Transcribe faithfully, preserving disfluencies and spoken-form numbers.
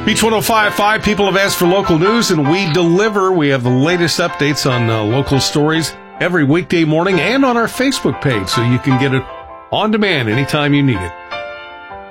Beach one oh five point five, people have asked for local news, and we deliver. We have the latest updates on uh, local stories every weekday morning and on our Facebook page, so you can get it on demand anytime you need it.